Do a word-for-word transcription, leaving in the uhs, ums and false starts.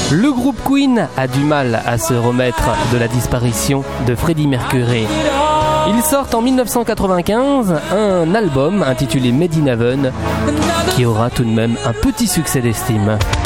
Le groupe Queen a du mal à se remettre de la disparition de Freddie Mercury. Ils sortent en dix-neuf cent quatre-vingt-quinze un album intitulé Made in Heaven qui aura tout de même un petit succès d'estime.